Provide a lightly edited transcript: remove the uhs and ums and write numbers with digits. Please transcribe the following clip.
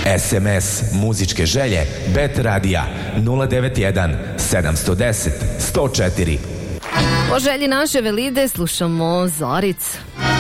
SMS muzičke želje Bet Radija 091 710 104. Po želji naše Velide slušamo Zoricu.